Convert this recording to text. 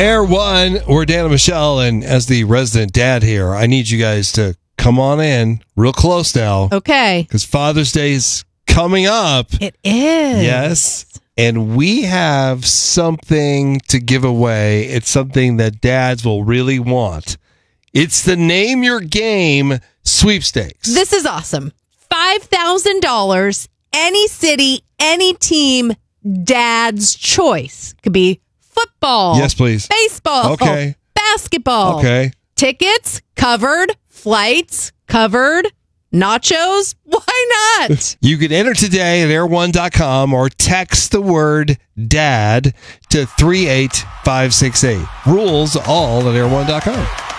Air One, we're Dan and Michelle, and as the resident dad here, I need you guys to come on in real close now. Okay. Because Father's Day is coming up. It is. Yes. And we have something to give away. It's something that dads will really want. It's the Name Your Game sweepstakes. This is awesome. $5,000, any city, any team, dad's choice. Could be football. Yes, please. Baseball. Okay. Basketball. Okay. Tickets covered. Flights covered. Nachos? Why not? You can enter today at air1.com or text the word DAD to 38568. Rules all at air1.com.